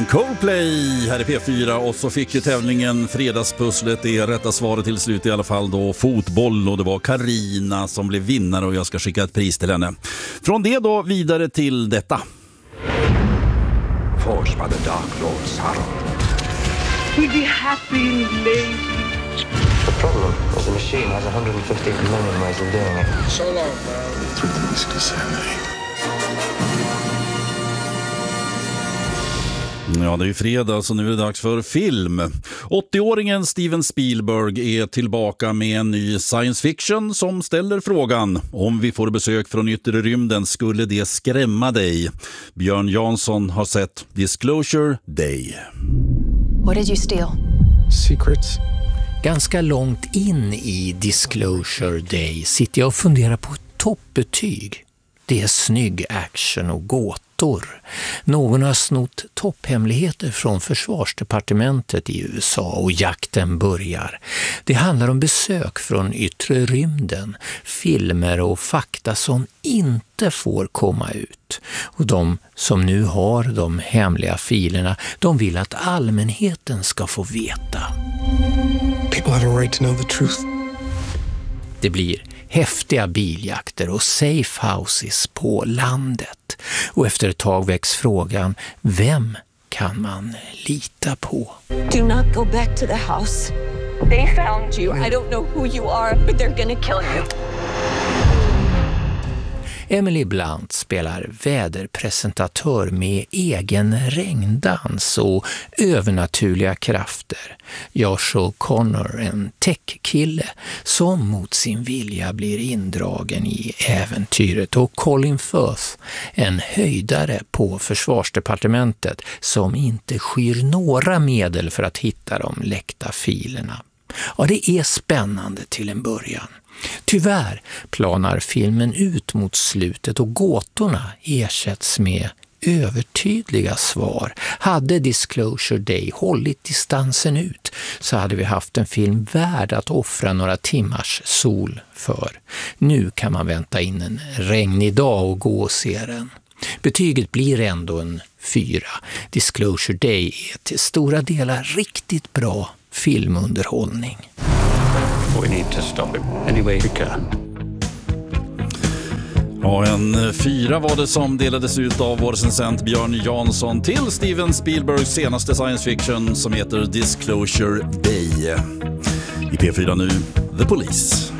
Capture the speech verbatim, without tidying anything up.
från Coldplay här i P fyra, och så fick ju tävlingen Fredagspusslet det rätta svaret till slut i alla fall då, fotboll, och det var Karina som blev vinnare och jag ska skicka ett pris till henne. Från det då vidare till detta. Forged by the Dark Lord's hand. We'd be happy and lazy. The problem is the machine has one hundred fifty million ways of doing it. So long, man. Through the risk of sanity. Ja, det är ju fredag så nu är det dags för film. åttioåringen Steven Spielberg är tillbaka med en ny science fiction som ställer frågan: om vi får besök från yttre rymden, skulle det skrämma dig? Björn Jansson har sett Disclosure Day. What did you steal? Secrets. Ganska långt in i Disclosure Day sitter jag och funderar på ett toppbetyg. Det är snygg action och gåtor. Någon har snott topphemligheter från försvarsdepartementet i U S A och jakten börjar. Det handlar om besök från yttre rymden, filmer och fakta som inte får komma ut. Och de som nu har de hemliga filerna, de vill att allmänheten ska få veta. People have a right to know the truth. Det blir häftiga biljakter och safe houses på landet. Och efter ett tag väcks frågan: vem kan man lita på? Do not go back to the house. They found you. I don't know who you are, but they're gonna kill you. Emily Blunt spelar väderpresentatör med egen regndans och övernaturliga krafter. Josh O'Connor, en tech-kille som mot sin vilja blir indragen i äventyret, och Colin Firth, en höjdare på försvarsdepartementet som inte skyr några medel för att hitta de läckta filerna. Ja, det är spännande till en början. Tyvärr planar filmen ut mot slutet och gåtorna ersätts med övertydliga svar. Hade Disclosure Day hållit distansen ut så hade vi haft en film värd att offra några timmars sol för. Nu kan man vänta in en regnig dag och gå och se den. Betyget blir ändå en fyra. Disclosure Day är till stora delar riktigt bra filmunderhållning. We need to stop him any way we can. Ja, en fyra var det som delades ut av vår recensent Björn Jansson till Steven Spielbergs senaste science fiction som heter Disclosure Day. I P fyra nu, The Police.